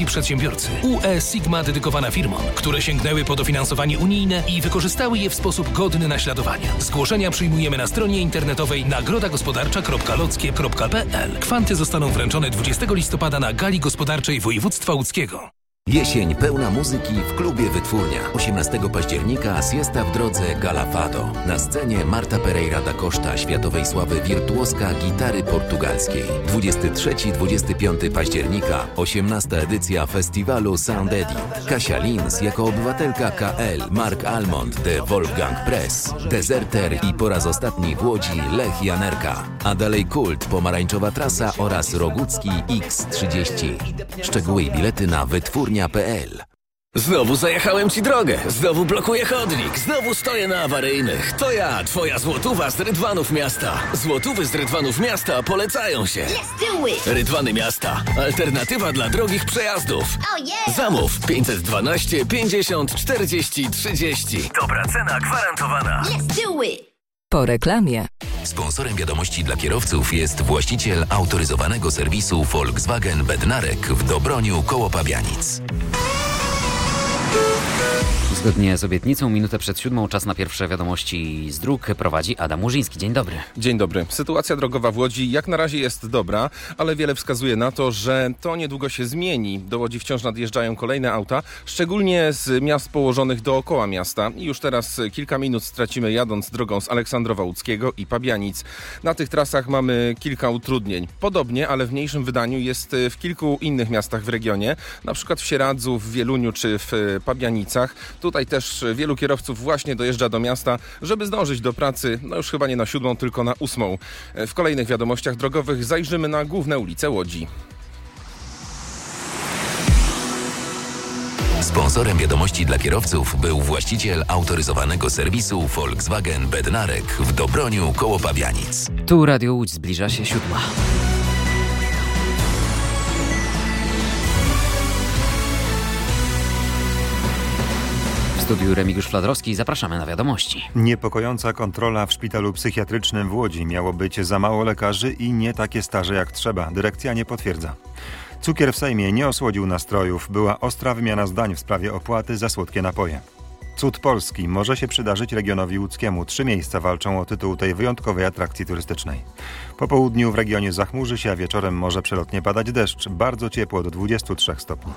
i przedsiębiorcy. UE Sigma dedykowana firmom, które sięgnęły po dofinansowanie unijne i wykorzystały je w sposób godny naśladowania. Zgłoszenia przyjmujemy na stronie internetowej nagrodagospodarcza.lockie.pl. Kwanty zostaną wręczone 20 listopada na Gali Gospodarczej Województwa Łódzkiego. Jesień pełna muzyki w klubie Wytwórnia. 18 października Siesta w drodze Gala Fado. Na scenie Marta Pereira da Costa, światowej sławy wirtuoska gitary portugalskiej. 23-25 października 18 edycja festiwalu Sound Eddy. Kasia Lins jako obywatelka KL, Mark Almond, The Wolfgang Press, Deserter i po raz ostatni w Łodzi Lech Janerka. A dalej Kult, Pomarańczowa Trasa oraz Rogucki X30. Szczegóły i bilety na wytwórnia.pl. Znowu zajechałem ci drogę, znowu blokuję chodnik, znowu stoję na awaryjnych. To ja, twoja złotówa z Rydwanów Miasta. Złotówy z Rydwanów Miasta polecają się. Rydwany Miasta. Alternatywa dla drogich przejazdów. Zamów 512 50 40 30. Dobra cena gwarantowana. Po reklamie. Sponsorem wiadomości dla kierowców jest właściciel autoryzowanego serwisu Volkswagen Bednarek w Dobroniu koło Pabianic. Zgodnie z obietnicą, minutę przed 7, czas na pierwsze wiadomości z dróg prowadzi Adam Murzyński. Dzień dobry. Dzień dobry. Sytuacja drogowa w Łodzi jak na razie jest dobra, ale wiele wskazuje na to, że to niedługo się zmieni. Do Łodzi wciąż nadjeżdżają kolejne auta, szczególnie z miast położonych dookoła miasta. I już teraz kilka minut stracimy jadąc drogą z Aleksandrowa Łódzkiego i Pabianic. Na tych trasach mamy kilka utrudnień. Podobnie, ale w mniejszym wydaniu jest w kilku innych miastach w regionie, na przykład w Sieradzu, w Wieluniu czy w Pabianicach. Tutaj też wielu kierowców właśnie dojeżdża do miasta, żeby zdążyć do pracy, no już chyba nie na 7, tylko na 8. W kolejnych wiadomościach drogowych zajrzymy na główne ulice Łodzi. Sponsorem wiadomości dla kierowców był właściciel autoryzowanego serwisu Volkswagen Bednarek w Dobroniu koło Pabianic. Tu Radio Łódź, zbliża się 7. W studiu Remigiusz Fladrowski, zapraszamy na wiadomości. Niepokojąca kontrola w szpitalu psychiatrycznym w Łodzi. Miało być za mało lekarzy i nie takie staże jak trzeba. Dyrekcja nie potwierdza. Cukier w Sejmie nie osłodził nastrojów. Była ostra wymiana zdań w sprawie opłaty za słodkie napoje. Cud Polski może się przydarzyć regionowi łódzkiemu. 3 miejsca walczą o tytuł tej wyjątkowej atrakcji turystycznej. Po południu w regionie zachmurzy się, a wieczorem może przelotnie padać deszcz. Bardzo ciepło, do 23 stopni.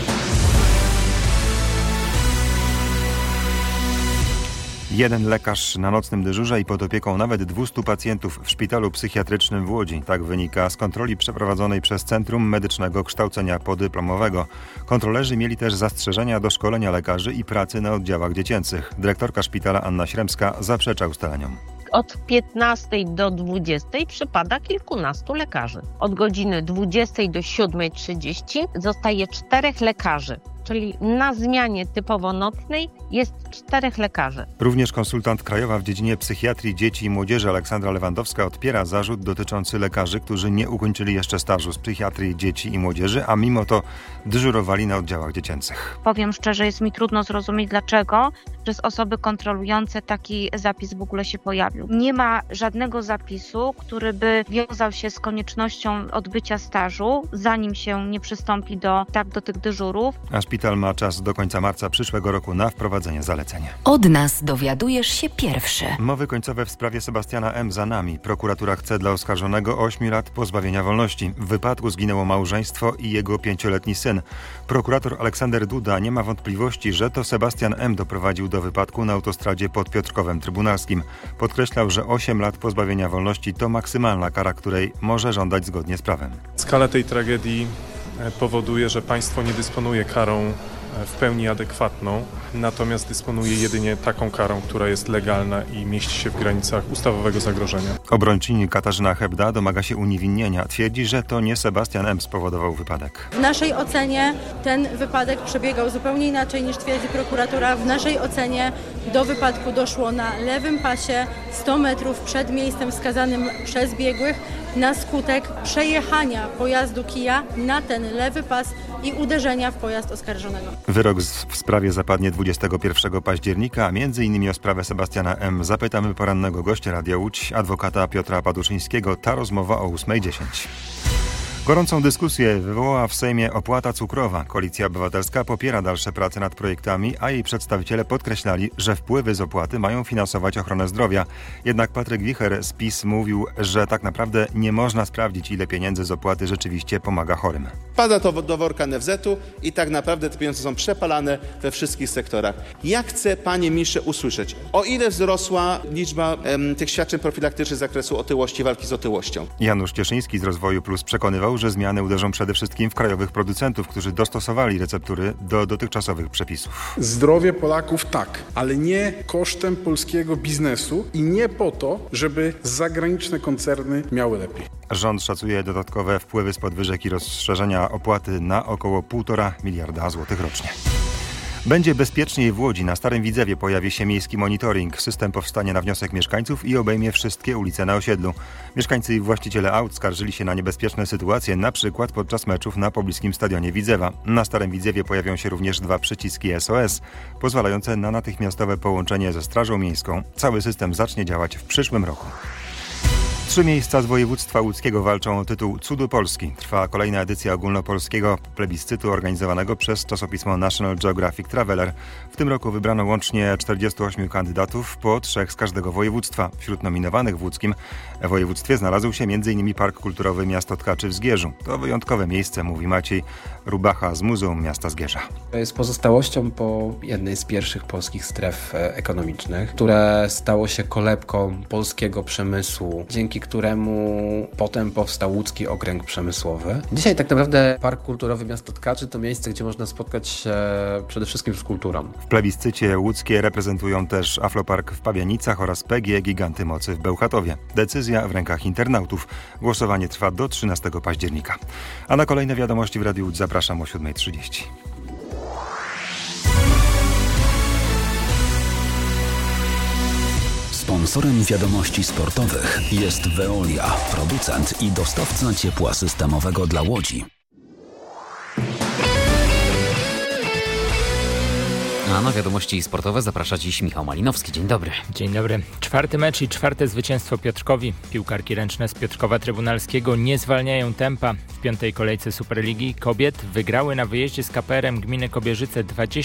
Jeden lekarz na nocnym dyżurze i pod opieką nawet 200 pacjentów w szpitalu psychiatrycznym w Łodzi. Tak wynika z kontroli przeprowadzonej przez Centrum Medycznego Kształcenia Podyplomowego. Kontrolerzy mieli też zastrzeżenia do szkolenia lekarzy i pracy na oddziałach dziecięcych. Dyrektorka szpitala Anna Śremska zaprzecza ustaleniom. Od 15 do 20 przypada kilkunastu lekarzy. Od godziny 20 do 7:30 zostaje 4 lekarzy. Czyli na zmianie typowo nocnej jest 4 lekarzy. Również konsultant krajowa w dziedzinie psychiatrii dzieci i młodzieży Aleksandra Lewandowska odpiera zarzut dotyczący lekarzy, którzy nie ukończyli jeszcze stażu z psychiatrii dzieci i młodzieży, a mimo to dyżurowali na oddziałach dziecięcych. Powiem szczerze, jest mi trudno zrozumieć dlaczego przez osoby kontrolujące taki zapis w ogóle się pojawił. Nie ma żadnego zapisu, który by wiązał się z koniecznością odbycia stażu, zanim się nie przystąpi do tych dyżurów. A szpital ma czas do końca marca przyszłego roku na wprowadzenie zalecenia. Od nas dowiadujesz się pierwszy. Mowy końcowe w sprawie Sebastiana M. za nami. Prokuratura chce dla oskarżonego 8 lat pozbawienia wolności. W wypadku zginęło małżeństwo i jego 5-letni syn. Prokurator Aleksander Duda nie ma wątpliwości, że to Sebastian M. doprowadził do wypadku na autostradzie pod Piotrkowem Trybunalskim. Podkreślał, że 8 lat pozbawienia wolności to maksymalna kara, której może żądać zgodnie z prawem. Skala tej tragedii powoduje, że państwo nie dysponuje karą w pełni adekwatną, natomiast dysponuje jedynie taką karą, która jest legalna i mieści się w granicach ustawowego zagrożenia. Obrończyni Katarzyna Hebda domaga się uniewinnienia. Twierdzi, że to nie Sebastian M. spowodował wypadek. W naszej ocenie ten wypadek przebiegał zupełnie inaczej niż twierdzi prokuratura. W naszej ocenie do wypadku doszło na lewym pasie 100 metrów przed miejscem wskazanym przez biegłych na skutek przejechania pojazdu Kia na ten lewy pas i uderzenia w pojazd oskarżonego. Wyrok w sprawie zapadnie 21 października, a m.in. o sprawę Sebastiana M. zapytamy porannego gościa Radia Łódź, adwokata Piotra Paduszyńskiego. Ta rozmowa o 8:10. Gorącą dyskusję wywołała w Sejmie opłata cukrowa. Koalicja Obywatelska popiera dalsze prace nad projektami, a jej przedstawiciele podkreślali, że wpływy z opłaty mają finansować ochronę zdrowia. Jednak Patryk Wicher z PiS mówił, że tak naprawdę nie można sprawdzić, ile pieniędzy z opłaty rzeczywiście pomaga chorym. Pada to do worka NFZ-u i tak naprawdę te pieniądze są przepalane we wszystkich sektorach. Ja chcę, panie ministrze, usłyszeć, o ile wzrosła liczba tych świadczeń profilaktycznych z zakresu otyłości, walki z otyłością. Janusz Cieszyński z Rozwoju Plus przekonywał, że zmiany uderzą przede wszystkim w krajowych producentów, którzy dostosowali receptury do dotychczasowych przepisów. Zdrowie Polaków tak, ale nie kosztem polskiego biznesu i nie po to, żeby zagraniczne koncerny miały lepiej. Rząd szacuje dodatkowe wpływy z podwyżek i rozszerzenia opłaty na około 1,5 miliarda złotych rocznie. Będzie bezpieczniej w Łodzi. Na Starym Widzewie pojawi się miejski monitoring. System powstanie na wniosek mieszkańców i obejmie wszystkie ulice na osiedlu. Mieszkańcy i właściciele aut skarżyli się na niebezpieczne sytuacje, na przykład podczas meczów na pobliskim stadionie Widzewa. Na Starym Widzewie pojawią się również 2 przyciski SOS, pozwalające na natychmiastowe połączenie ze Strażą Miejską. Cały system zacznie działać w przyszłym roku. 3 miejsca z województwa łódzkiego walczą o tytuł Cudu Polski. Trwa kolejna edycja ogólnopolskiego plebiscytu organizowanego przez czasopismo National Geographic Traveler. W tym roku wybrano łącznie 48 kandydatów, po 3 z każdego województwa. Wśród nominowanych w łódzkim województwie znalazł się m.in. Park Kulturowy Miasto Tkaczy w Zgierzu. To wyjątkowe miejsce, mówi Maciej Rubacha z Muzeum Miasta Zgierza. Jest pozostałością po jednej z pierwszych polskich stref ekonomicznych, które stało się kolebką polskiego przemysłu, dzięki któremu potem powstał łódzki okręg przemysłowy. Dzisiaj tak naprawdę Park Kulturowy Miasto Tkaczy to miejsce, gdzie można spotkać się przede wszystkim z kulturą. W plebiscycie łódzkie reprezentują też Aflopark w Pabianicach oraz PG Giganty Mocy w Bełchatowie. Decyzja w rękach internautów. Głosowanie trwa do 13 października. A na kolejne wiadomości w Radiu Łódź zapraszam o 7:30. Sponsorem wiadomości sportowych jest Veolia, producent i dostawca ciepła systemowego dla Łodzi. A na wiadomości sportowe zaprasza dziś Michał Malinowski. Dzień dobry. Dzień dobry. 4. mecz i 4. zwycięstwo Piotrkowi. Piłkarki ręczne z Piotrkowa Trybunalskiego nie zwalniają tempa. W 5. kolejce Superligi Kobiet wygrały na wyjeździe z KPR-em gminy Kobierzyce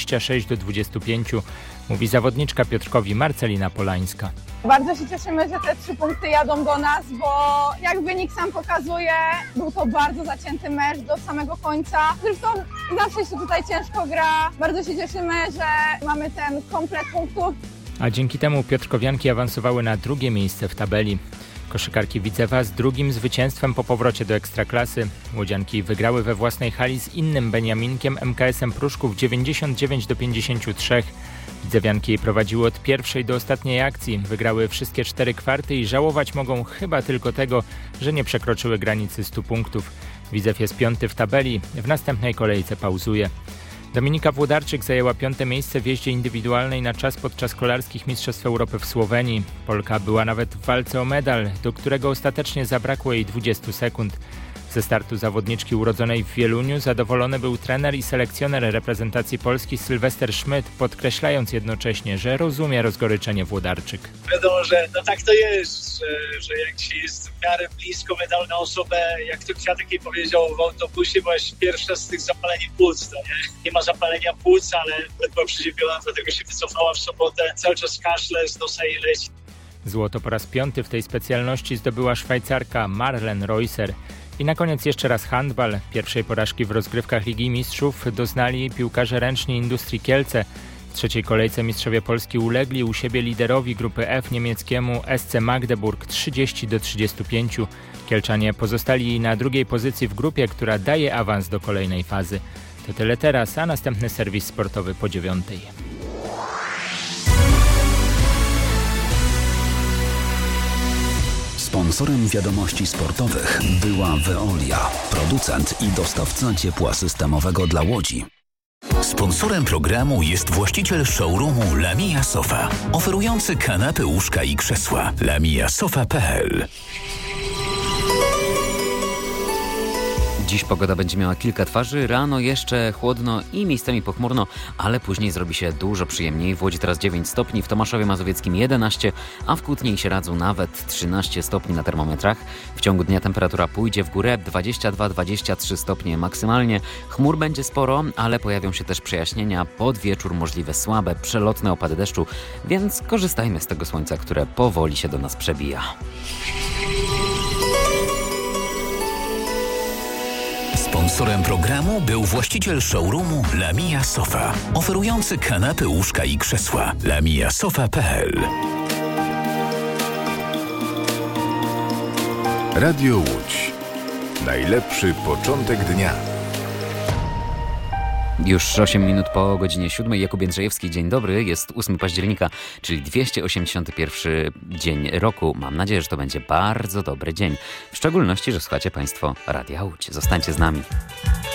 26-25. Mówi zawodniczka Piotrkowi Marcelina Polańska. Bardzo się cieszymy, że te 3 punkty jadą do nas, bo jak wynik sam pokazuje, był to bardzo zacięty mecz do samego końca. Zresztą zawsze się tutaj ciężko gra. Bardzo się cieszymy, że mamy ten komplet punktów. A dzięki temu Piotrkowianki awansowały na 2. miejsce w tabeli. Koszykarki Widzewa z 2. zwycięstwem po powrocie do Ekstraklasy. Łodzianki wygrały we własnej hali z innym Beniaminkiem MKS-em Pruszków 99-53. Widzewianki prowadziły od pierwszej do ostatniej akcji. Wygrały wszystkie 4 kwarty i żałować mogą chyba tylko tego, że nie przekroczyły granicy 100 punktów. Widzew jest 5. w tabeli, w następnej kolejce pauzuje. Dominika Włodarczyk zajęła 5. miejsce w jeździe indywidualnej na czas podczas kolarskich Mistrzostw Europy w Słowenii. Polka była nawet w walce o medal, do którego ostatecznie zabrakło jej 20 sekund. Ze startu zawodniczki urodzonej w Wieluniu zadowolony był trener i selekcjoner reprezentacji Polski Sylwester Schmidt, podkreślając jednocześnie, że rozumie rozgoryczenie Włodarczyk. Wiadomo, że no tak to jest, że jak się jest w miarę blisko medalną osobę, jak to Kwiatek jej powiedział w autobusie, byłaś pierwsza z tych zapaleń płuc. To nie ma zapalenia płuc, ale była przeziębiona, dlatego się wycofała w sobotę. Cały czas kaszle, z nosa jej leci. Złoto po raz 5 w tej specjalności zdobyła Szwajcarka Marlen Reusser. I na koniec jeszcze raz handbal. Pierwszej porażki w rozgrywkach Ligi Mistrzów doznali piłkarze ręczni Industrii Kielce. W 3. kolejce mistrzowie Polski ulegli u siebie liderowi grupy F niemieckiemu SC Magdeburg 30-35. Kielczanie pozostali na 2. pozycji w grupie, która daje awans do kolejnej fazy. To tyle teraz, a następny serwis sportowy po 9. Sponsorem wiadomości sportowych była Veolia, producent i dostawca ciepła systemowego dla Łodzi. Sponsorem programu jest właściciel showroomu Lamia Sofa, oferujący kanapy, łóżka i krzesła. lamiasofa.pl. Dziś pogoda będzie miała kilka twarzy, rano jeszcze chłodno i miejscami pochmurno, ale później zrobi się dużo przyjemniej. W Łodzi teraz 9 stopni, w Tomaszowie Mazowieckim 11, a w Kutnie i Sieradzu nawet 13 stopni na termometrach. W ciągu dnia temperatura pójdzie w górę, 22-23 stopnie maksymalnie. Chmur będzie sporo, ale pojawią się też przejaśnienia. Pod wieczór możliwe słabe, przelotne opady deszczu, więc korzystajmy z tego słońca, które powoli się do nas przebija. Sponsorem programu był właściciel showroomu Lamia Sofa, oferujący kanapy, łóżka i krzesła. lamiasofa.pl. Radio Łódź. Najlepszy początek dnia. Już 8 minut po godzinie 7. Jakub Jędrzejewski, dzień dobry. Jest 8 października, czyli 281 dzień roku. Mam nadzieję, że to będzie bardzo dobry dzień. W szczególności, że słuchacie Państwo Radia Łódź. Zostańcie z nami.